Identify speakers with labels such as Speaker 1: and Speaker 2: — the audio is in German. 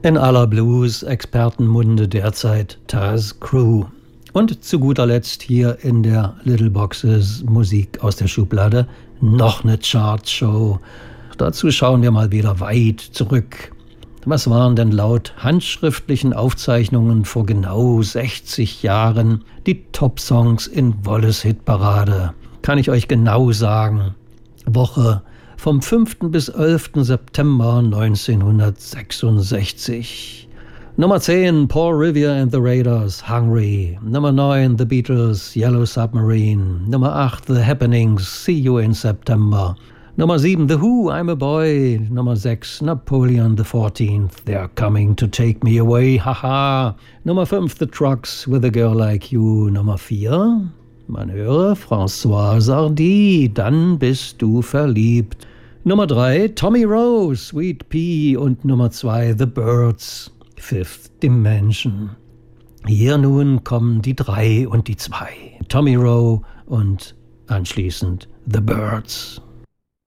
Speaker 1: In aller Blues-Expertenmunde derzeit Taz Crew. Und zu guter Letzt hier in der Little Boxes Musik aus der Schublade noch eine Chartshow. Dazu schauen wir mal wieder weit zurück. Was waren denn laut handschriftlichen Aufzeichnungen vor genau 60 Jahren die Top-Songs in Wolles Hitparade? Kann ich euch genau sagen. Woche vom 5. bis 11. September 1966. Nummer 10, Paul Revere and the Raiders, Hungry. Nummer 9, The Beatles, Yellow Submarine. Nummer 8, The Happenings, See You in September. Nummer 7, The Who, I'm a Boy. Nummer 6, Napoleon XIV, They're Coming to Take Me Away, haha. Nummer 5, The Trucks, With a Girl Like You. Nummer 4, man höre, François Sardy, Dann bist du verliebt. Nummer 3, Tommy Rowe, Sweet Pea. Und Nummer 2, The Byrds, Fifth Dimension. Hier nun kommen die 3 und die 2. Tommy Rowe und anschließend The Byrds.